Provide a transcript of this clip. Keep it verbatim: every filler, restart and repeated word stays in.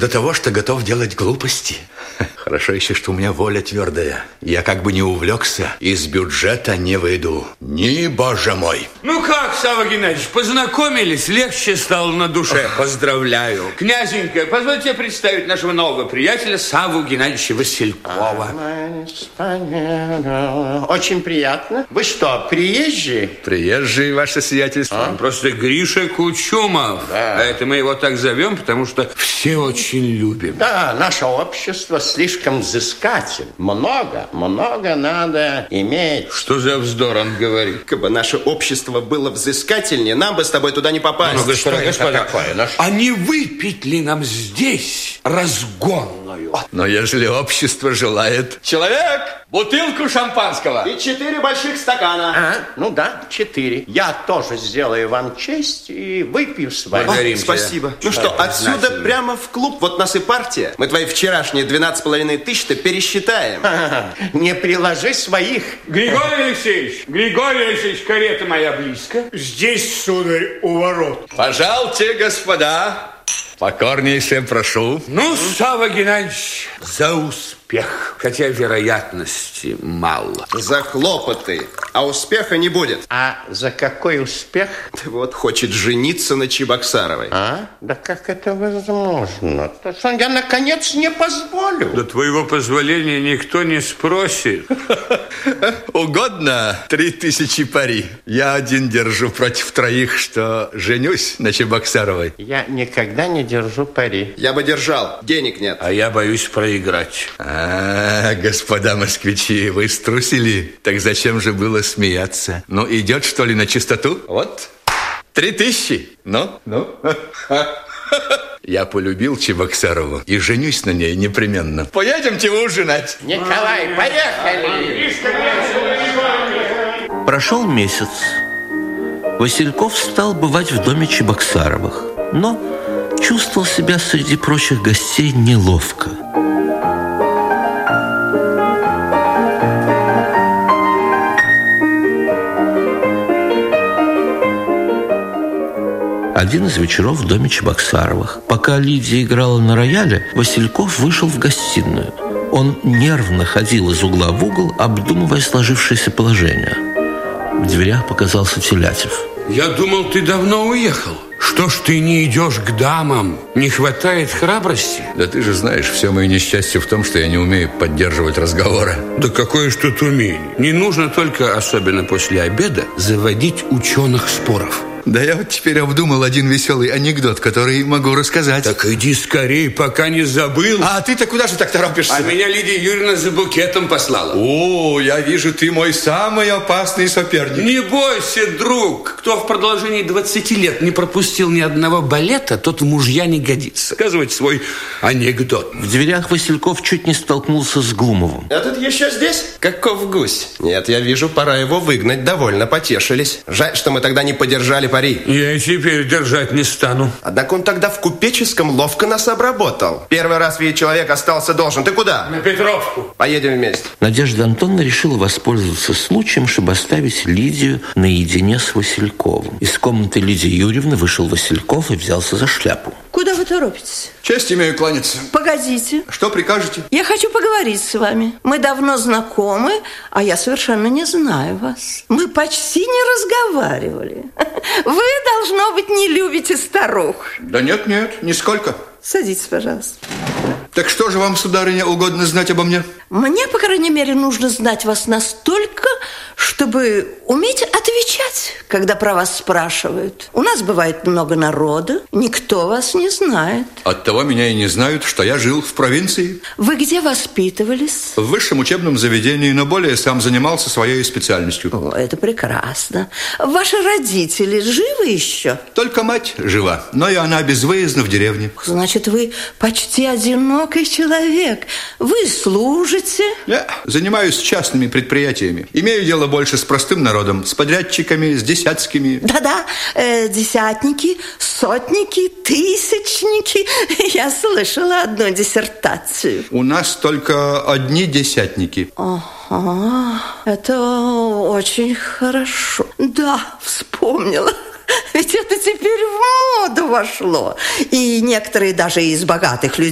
до того, что готов делать глупости. Хорошо еще, что у меня воля твердая. Я как бы не увлекся, из бюджета не выйду. Ни, боже мой. Ну как, Савва Геннадьевич, познакомились, легче стало на душе. Поздравляю. Князенька, позвольте представить нашего нового приятеля Савву Геннадьевича Василькова. Очень приятно. Вы что, приезжие? Приезжие, ваше сиятельство. Он просто Гриша Кучумов. Да. А это мы его так зовем, потому что все очень любим. Да, наше общество слишком взыскательно. Много, много надо иметь. Что за вздор он говорит? Как бы наше общество было взыскательнее, нам бы с тобой туда не попасть. Ну, господа, Что господа, такое? Наш... а не выпить ли нам здесь разгонную? Но ежели общество желает... Человек, бутылку шампанского. И четыре больших стакана. А, ну да, четыре. Я тоже сделаю вам честь и выпью с вами. О, спасибо. Ну что, отсюда прямо в клуб, вот нас и партия. Мы твои вчерашние двенадцать с половиной тысяч-то пересчитаем. А, не приложи своих. Григорий Алексеевич, Григорий Алексеевич, карета моя близко. Здесь, сударь, у ворот. Пожалуйте, господа. Покорнейше прошу. Ну, Савва Геннадьевич, за успех. Хотя вероятности мало. За хлопоты. А успеха не будет. А за какой успех? Ты вот хочет жениться на Чебоксаровой. А? Да как это возможно? Я, наконец, не позволю. До твоего позволения никто не спросит. Угодно три тысячи пари. Я один держу против троих, что женюсь на Чебоксаровой. Я никогда не держу пари. Я бы держал. Денег нет. А я боюсь проиграть. А, господа москвичи, вы струсили. Так зачем же было смеяться? Ну, идет, что ли, на чистоту? Вот. Три тысячи. Ну, ну. Я полюбил Чебоксарову и женюсь на ней непременно. Поедемте ужинать. Николай, поехали. Прошел месяц. Васильков стал бывать в доме Чебоксаровых, но чувствовал себя среди прочих гостей неловко. Один из вечеров в доме Чебоксаровых. Пока Лидия играла на рояле, Васильков вышел в гостиную. Он нервно ходил из угла в угол, обдумывая сложившееся положение. В дверях показался Телятев. Я думал, ты давно уехал. Что ж ты не идешь к дамам? Не хватает храбрости? Да ты же знаешь, все мое несчастье в том, что я не умею поддерживать разговоры. Да какое ж тут умение? Не нужно только, особенно после обеда, заводить ученых споров. Да я вот теперь обдумал один веселый анекдот, который могу рассказать. Так иди скорей, пока не забыл. А ты-то куда же так торопишься? А меня Лидия Юрьевна за букетом послала. О, я вижу, ты мой самый опасный соперник. Не бойся, друг. Кто в продолжении двадцати лет не пропустил ни одного балета, тот в мужья не годится. Сказывать свой анекдот. В дверях Васильков чуть не столкнулся с Глумовым. Этот еще здесь? Каков гусь? Нет, я вижу, пора его выгнать. Довольно потешились. Жаль, что мы тогда не подержали пари. Я и теперь держать не стану. Однако он тогда в купеческом ловко нас обработал. Первый раз видит, человек остался должен. Ты куда? На Петровку. Поедем вместе. Надежда Антоновна решила воспользоваться случаем, чтобы оставить Лидию наедине с Васильковым. Из комнаты Лидии Юрьевны вышел Васильков и взялся за шляпу. Куда вы торопитесь? Честь имею кланяться. Погодите. Что прикажете? Я хочу поговорить с вами. Мы давно знакомы, а я совершенно не знаю вас. Мы почти не разговаривали. Вы, должно быть, не любите старух. Да нет, нет, нисколько. Садитесь, пожалуйста. Так что же вам, сударыня, угодно знать обо мне? Мне, по крайней мере, нужно знать вас настолько, чтобы уметь отвечать, когда про вас спрашивают. У нас бывает много народа, никто вас не знает. Оттого меня и не знают, что я жил в провинции. Вы где воспитывались? В высшем учебном заведении, но более сам занимался своей специальностью. О, это прекрасно. Ваши родители живы еще? Только мать жива, но и она безвыездна в деревне. Значит, вы почти одинокий человек. Вы служите? Я занимаюсь частными предприятиями. Имею дело больше с простым народом, с подрядчиками, с десятскими. Да-да, э, десятники, сотники, тысячники. Я слышала одну диссертацию. У нас только одни десятники. Ага, это очень хорошо. Да, вспомнила. Ведь это теперь в моду вошло. И некоторые даже из богатых людей